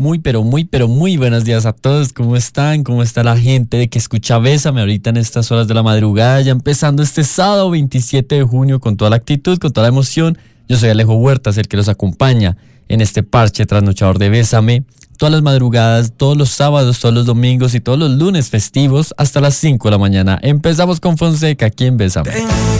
Muy buenos días a todos. ¿Cómo están? ¿Cómo está la gente de que escucha Bésame ahorita en estas horas de la madrugada? Ya empezando este sábado 27 de junio con toda la actitud, con toda la emoción. Yo soy Alejo Huertas, el que los acompaña en este parche trasnochador de Bésame. Todas las madrugadas, todos los sábados, todos los domingos y todos los lunes festivos hasta las 5 de la mañana. Empezamos con Fonseca aquí en Bésame.